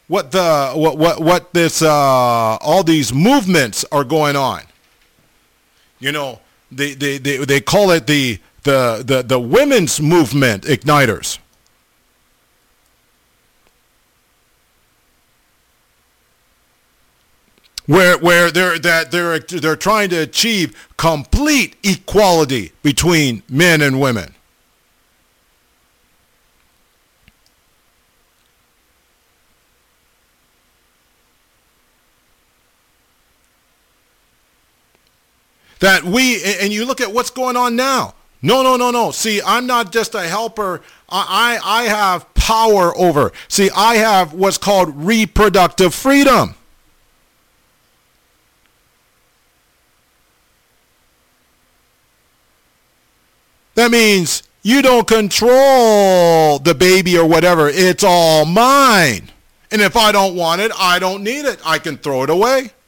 what this all these movements are going on. You know, they call it the women's movement igniters. Where they're trying to achieve complete equality between men and women. That and you look at what's going on now. No. See, I'm not just a helper. I have power over. See, I have what's called reproductive freedom. That means you don't control the baby or whatever. It's all mine. And if I don't want it, I don't need it. I can throw it away.